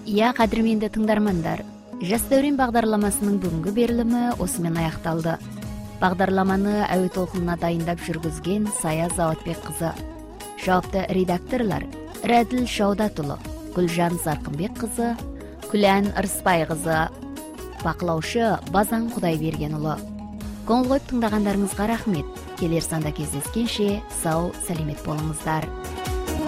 Кадірменді тыңдармандар, Жас дәурен бағдарламасының бүгінгі берілімі осымен аяқталды. Бағдарламаны әуе толқынына дайындап жүргізген Сая Заватбек қызы. Жауапты редакторлар Рәділ Шаудатұлы, Гүлжан Зарқынбек қызы, Күлән Ырыспай қызы, бақылаушы Базан Құдайбергенұлы. Көңіл қойып тыңдағандарыңызға рахмет. Келер санда кездескенше сау, сәлемет болыңыздар.